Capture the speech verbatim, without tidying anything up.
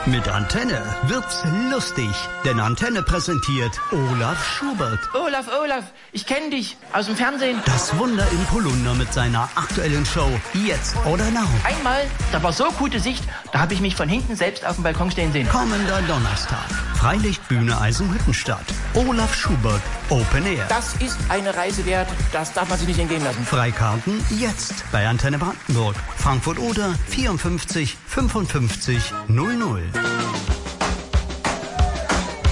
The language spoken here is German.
Mit Antenne wird's lustig, denn Antenne präsentiert Olaf Schubert. Olaf, Olaf, ich kenne dich aus dem Fernsehen. Das Wunder im Polunder mit seiner aktuellen Show Jetzt oder Now. Einmal, da war so gute Sicht, da habe ich mich von hinten selbst auf dem Balkon stehen sehen. Kommender Donnerstag, Freilichtbühne Eisenhüttenstadt. Olaf Schubert, Open Air. Das ist eine Reise wert, das darf man sich nicht entgehen lassen. Freikarten jetzt bei Antenne Brandenburg, Frankfurt oder vierundfünfzig fünfundfünfzig null null.